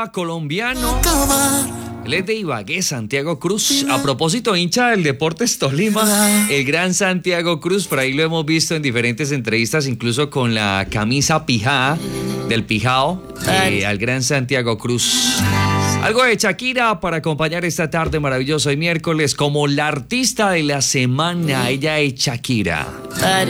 Colombiano. Él es de Ibagué, Santiago Cruz. A propósito, hincha del Deportes Tolima, el gran Santiago Cruz. Por ahí lo hemos visto en diferentes entrevistas, incluso con la camisa pijá del Pijao, al gran Santiago Cruz. Algo de Shakira para acompañar esta tarde maravillosa de miércoles como la artista de la semana. Ella es Shakira.